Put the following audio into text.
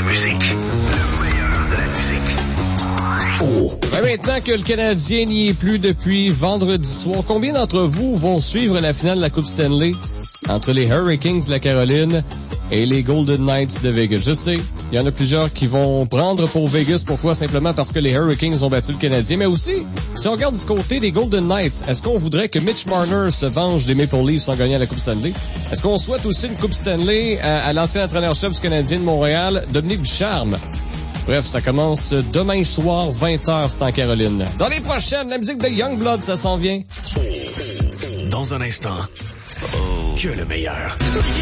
musique. Le meilleur de la musique. Oh! Ben maintenant que le Canadien n'y est plus depuis vendredi soir, combien d'entre vous vont suivre la finale de la Coupe Stanley entre les Hurricanes de la Caroline et les Golden Knights de Vegas? Je sais, il y en a plusieurs qui vont prendre pour Vegas. Pourquoi? Simplement parce que les Hurricanes ont battu le Canadien. Mais aussi, si on regarde du côté des Golden Knights, est-ce qu'on voudrait que Mitch Marner se venge des Maple Leafs sans gagner la Coupe Stanley? Est-ce qu'on souhaite aussi une Coupe Stanley à l'ancien entraîneur-chef du Canadien de Montréal, Dominique Ducharme? Bref, ça commence demain soir, 20h, c'est en Caroline. Dans les prochaines, la musique de Youngblood, ça s'en vient. Dans un instant, que le meilleur.